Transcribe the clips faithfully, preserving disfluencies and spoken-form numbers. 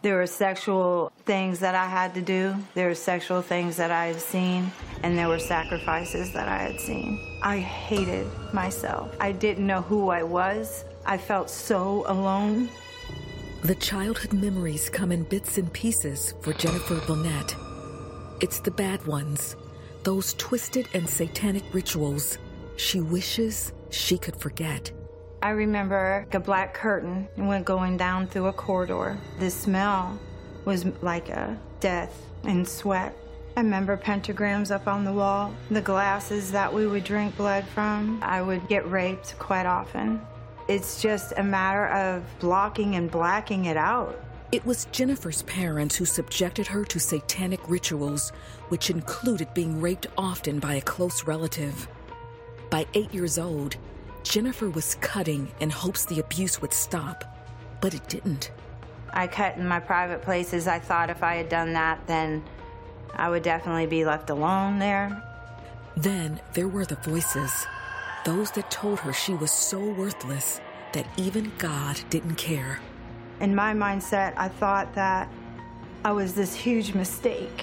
There were sexual things that I had to do. There were sexual things that I had seen, and there were sacrifices that I had seen. I hated myself. I didn't know who I was. I felt so alone. The childhood memories come in bits and pieces for Jennifer Bonnet. It's the bad ones, those twisted and satanic rituals she wishes she could forget. I remember a black curtain went going down through a corridor. The smell was like a death and sweat. I remember pentagrams up on the wall, the glasses that we would drink blood from. I would get raped quite often. It's just a matter of blocking and blacking it out. It was Jennifer's parents who subjected her to satanic rituals, which included being raped often by a close relative. By eight years old, Jennifer was cutting in hopes the abuse would stop, but it didn't. I cut in my private places. I thought if I had done that, then I would definitely be left alone there. Then there were the voices, those that told her she was so worthless that even God didn't care. In my mindset, I thought that I was this huge mistake,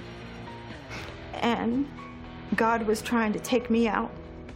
and God was trying to take me out,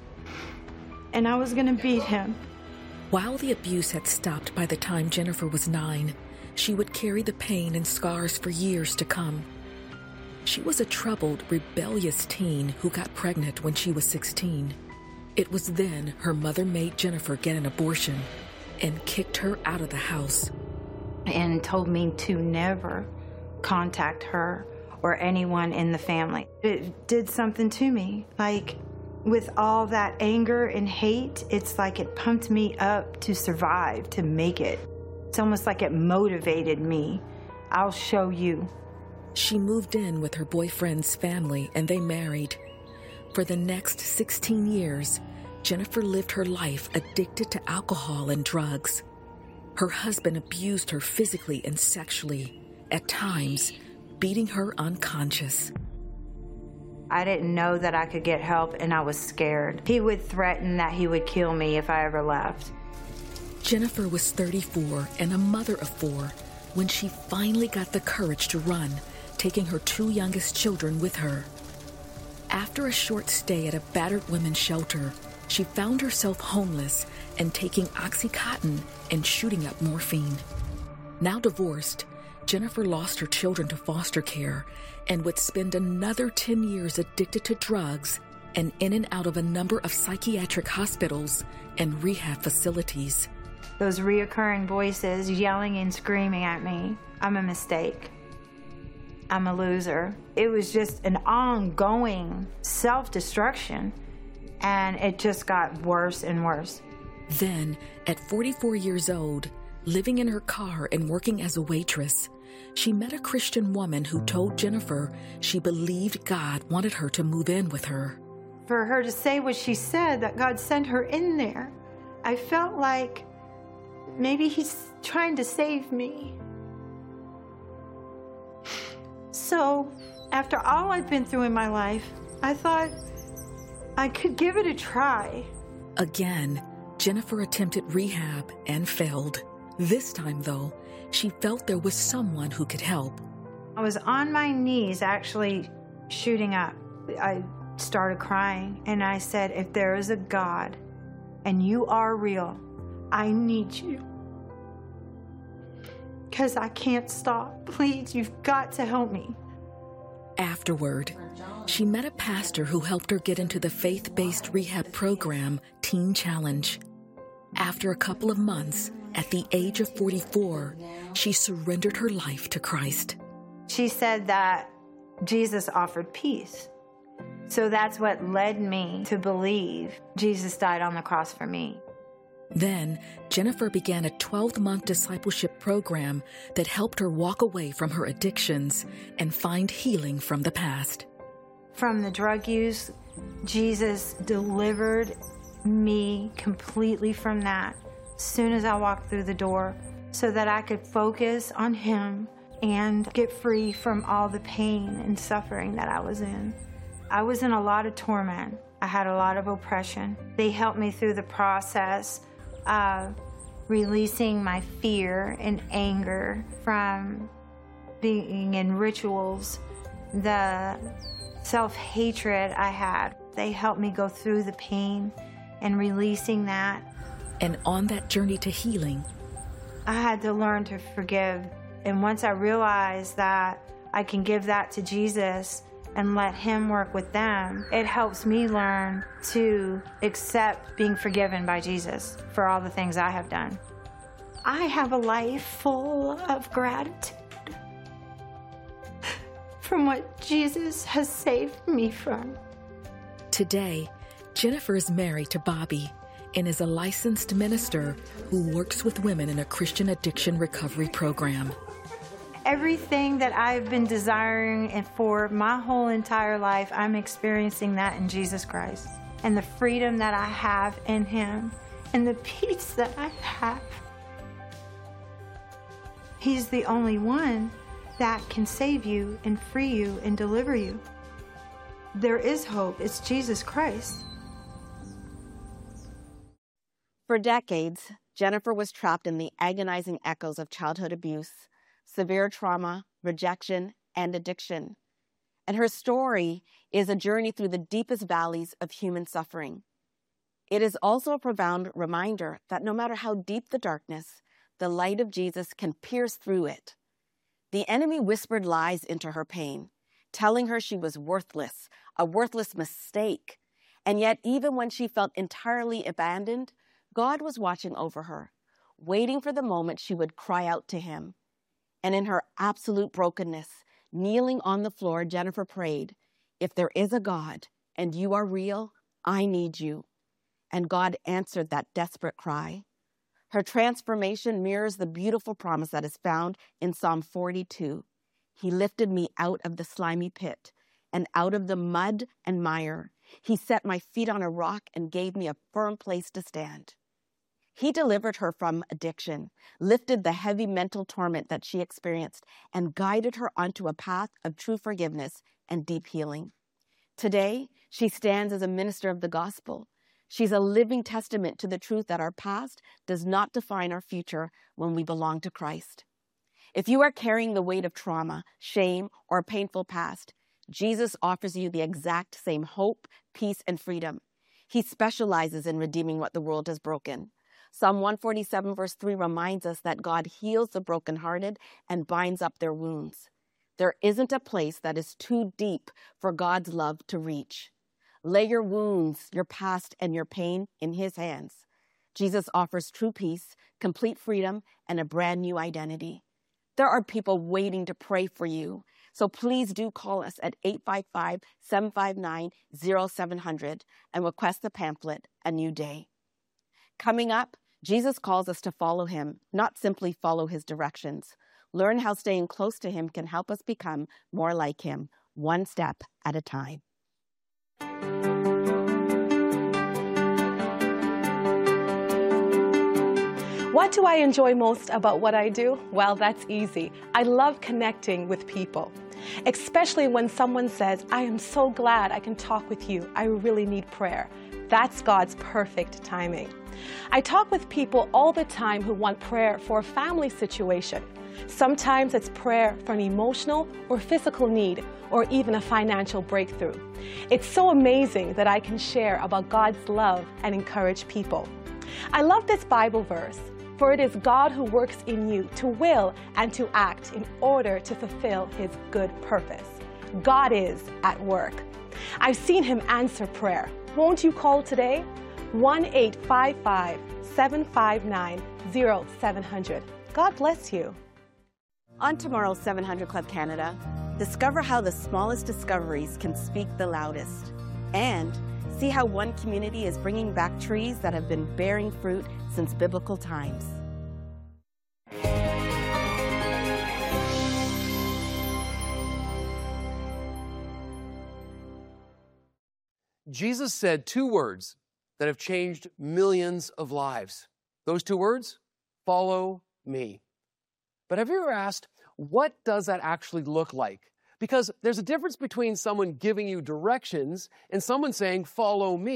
and I was going to beat him. While the abuse had stopped by the time Jennifer was nine, she would carry the pain and scars for years to come. She was a troubled, rebellious teen who got pregnant when she was sixteen. It was then her mother made Jennifer get an abortion and kicked her out of the house. And told me to never contact her or anyone in the family. It did something to me. Like, with all that anger and hate, it's like it pumped me up to survive, to make it. It's almost like it motivated me. I'll show you. She moved in with her boyfriend's family and they married. For the next sixteen years, Jennifer lived her life addicted to alcohol and drugs. Her husband abused her physically and sexually, at times beating her unconscious. I didn't know that I could get help, and I was scared. He would threaten that he would kill me if I ever left. Jennifer was thirty-four and a mother of four when she finally got the courage to run, taking her two youngest children with her. After a short stay at a battered women's shelter, she found herself homeless and taking Oxycontin and shooting up morphine. Now divorced, Jennifer lost her children to foster care and would spend another ten years addicted to drugs and in and out of a number of psychiatric hospitals and rehab facilities. Those reoccurring voices yelling and screaming at me, I'm a mistake. I'm a loser. It was just an ongoing self-destruction, and it just got worse and worse. Then, at forty-four years old, living in her car and working as a waitress, she met a Christian woman who told Jennifer she believed God wanted her to move in with her. For her to say what she said, that God sent her in there, I felt like maybe he's trying to save me. So, after all I've been through in my life, I thought I could give it a try. Again, Jennifer attempted rehab and failed. This time, though, she felt there was someone who could help. I was on my knees, actually shooting up. I started crying, and I said, if there is a God and you are real, I need you. Because I can't stop. Please, you've got to help me. Afterward, she met a pastor who helped her get into the faith-based rehab program, Teen Challenge. After a couple of months, at the age of forty-four, she surrendered her life to Christ. She said that Jesus offered peace. So that's what led me to believe Jesus died on the cross for me. Then, Jennifer began a twelve-month discipleship program that helped her walk away from her addictions and find healing from the past. From the drug use, Jesus delivered me completely from that as soon as I walked through the door, so that I could focus on him and get free from all the pain and suffering that I was in. I was in a lot of torment. I had a lot of oppression. They helped me through the process of releasing my fear and anger from being in rituals, the self-hatred I had. They helped me go through the pain and releasing that. And on that journey to healing, I had to learn to forgive. And once I realized that I can give that to Jesus and let him work with them, it helps me learn to accept being forgiven by Jesus for all the things I have done. I have a life full of gratitude from what Jesus has saved me from. Today, Jennifer is married to Bobby and is a licensed minister who works with women in a Christian addiction recovery program. Everything that I've been desiring and for my whole entire life, I'm experiencing that in Jesus Christ. And the freedom that I have in him and the peace that I have. He's the only one that can save you and free you and deliver you. There is hope. It's Jesus Christ. For decades, Jennifer was trapped in the agonizing echoes of childhood abuse, severe trauma, rejection, and addiction. And her story is a journey through the deepest valleys of human suffering. It is also a profound reminder that no matter how deep the darkness, the light of Jesus can pierce through it. The enemy whispered lies into her pain, telling her she was worthless, a worthless mistake. And yet, even when she felt entirely abandoned, God was watching over her, waiting for the moment she would cry out to him. And in her absolute brokenness, kneeling on the floor, Jennifer prayed, "If there is a God and you are real, I need you." And God answered that desperate cry. Her transformation mirrors the beautiful promise that is found in Psalm forty-two. He lifted me out of the slimy pit and out of the mud and mire. He set my feet on a rock and gave me a firm place to stand. He delivered her from addiction, lifted the heavy mental torment that she experienced, and guided her onto a path of true forgiveness and deep healing. Today, she stands as a minister of the gospel. She's a living testament to the truth that our past does not define our future when we belong to Christ. If you are carrying the weight of trauma, shame, or a painful past, Jesus offers you the exact same hope, peace, and freedom. He specializes in redeeming what the world has broken. Psalm one forty-seven verse three reminds us that God heals the brokenhearted and binds up their wounds. There isn't a place that is too deep for God's love to reach. Lay your wounds, your past, and your pain in his hands. Jesus offers true peace, complete freedom, and a brand new identity. There are people waiting to pray for you. So please do call us at eight five five, seven five nine, zero seven zero zero and request the pamphlet, A New Day. Coming up, Jesus calls us to follow him, not simply follow his directions. Learn how staying close to him can help us become more like him, one step at a time. What do I enjoy most about what I do? Well, that's easy. I love connecting with people, especially when someone says, "I am so glad I can talk with you. I really need prayer." That's God's perfect timing. I talk with people all the time who want prayer for a family situation. Sometimes it's prayer for an emotional or physical need, or even a financial breakthrough. It's so amazing that I can share about God's love and encourage people. I love this Bible verse, for it is God who works in you to will and to act in order to fulfill his good purpose. God is at work. I've seen him answer prayer. Won't you call today? one eight five five, seven five nine, zero seven zero zero. God bless you. On tomorrow's seven hundred Club Canada, discover how the smallest discoveries can speak the loudest. And see how one community is bringing back trees that have been bearing fruit since biblical times. Jesus said two words that have changed millions of lives. Those two words, follow me. But have you ever asked, what does that actually look like? Because there's a difference between someone giving you directions and someone saying, follow me.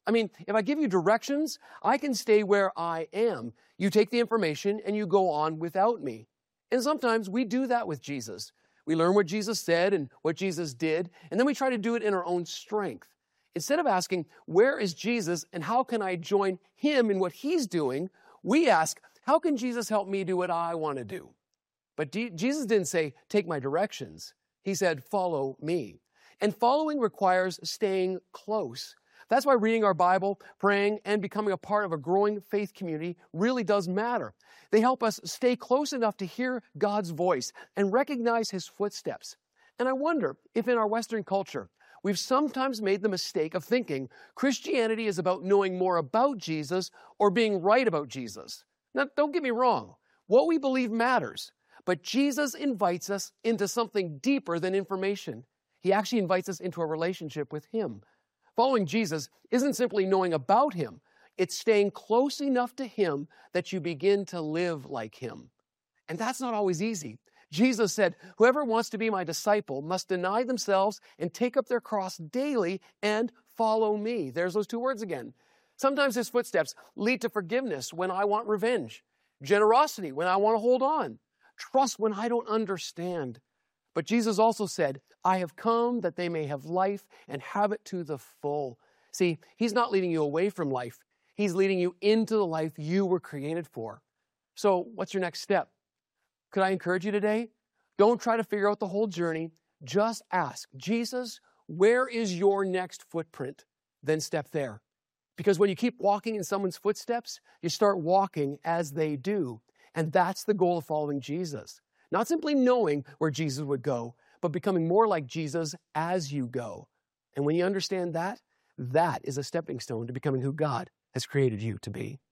I mean, if I give you directions, I can stay where I am. You take the information and you go on without me. And sometimes we do that with Jesus. We learn what Jesus said and what Jesus did, and then we try to do it in our own strength. Instead of asking, where is Jesus and how can I join him in what he's doing, we ask, how can Jesus help me do what I want to do? But D- Jesus didn't say, take my directions. He said, follow me. And following requires staying close. That's why reading our Bible, praying, and becoming a part of a growing faith community really does matter. They help us stay close enough to hear God's voice and recognize his footsteps. And I wonder if in our Western culture, we've sometimes made the mistake of thinking Christianity is about knowing more about Jesus or being right about Jesus. Now, don't get me wrong. What we believe matters. But Jesus invites us into something deeper than information. He actually invites us into a relationship with him. Following Jesus isn't simply knowing about him. It's staying close enough to him that you begin to live like him. And that's not always easy. Jesus said, whoever wants to be my disciple must deny themselves and take up their cross daily and follow me. There's those two words again. Sometimes his footsteps lead to forgiveness when I want revenge, generosity when I want to hold on, trust when I don't understand. But Jesus also said, I have come that they may have life and have it to the full. See, he's not leading you away from life. He's leading you into the life you were created for. So what's your next step? Could I encourage you today? Don't try to figure out the whole journey. Just ask, Jesus, where is your next footprint? Then step there. Because when you keep walking in someone's footsteps, you start walking as they do. And that's the goal of following Jesus. Not simply knowing where Jesus would go, but becoming more like Jesus as you go. And when you understand that, that is a stepping stone to becoming who God has created you to be.